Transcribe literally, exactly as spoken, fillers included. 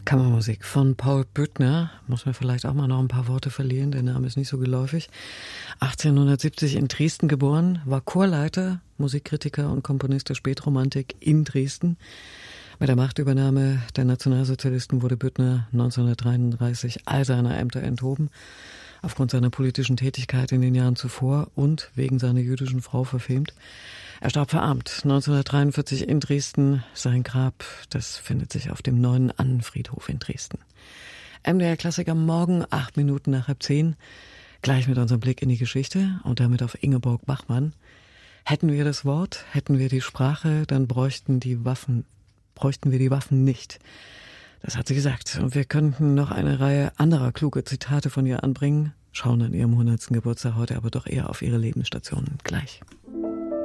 Kammermusik von Paul Büttner. Muss man vielleicht auch mal noch ein paar Worte verlieren, der Name ist nicht so geläufig. achtzehnhundertsiebzig in Dresden geboren, war Chorleiter, Musikkritiker und Komponist der Spätromantik in Dresden. Mit der Machtübernahme der Nationalsozialisten wurde Büttner neunzehnhundertdreiunddreißig all seiner Ämter enthoben, aufgrund seiner politischen Tätigkeit in den Jahren zuvor und wegen seiner jüdischen Frau verfemt. Er starb verarmt neunzehnhundertdreiundvierzig in Dresden. Sein Grab, das findet sich auf dem Neuen Annenfriedhof in Dresden. M D R Klassiker morgen, acht Minuten nach halb zehn. Gleich mit unserem Blick in die Geschichte und damit auf Ingeborg Bachmann. Hätten wir das Wort, hätten wir die Sprache, dann bräuchten die Waffen, bräuchten wir die Waffen nicht. Das hat sie gesagt. Und wir könnten noch eine Reihe anderer kluge Zitate von ihr anbringen, schauen an ihrem hundertsten Geburtstag heute aber doch eher auf ihre Lebensstationen. Gleich.